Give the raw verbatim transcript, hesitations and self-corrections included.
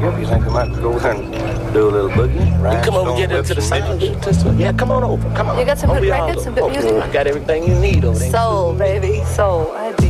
If you think I might go and do a little boogie, right? Come over, get into the sound. Yeah, come on over. Come on. You got some good records, some good music? I got everything you need over there. Soul, baby, soul.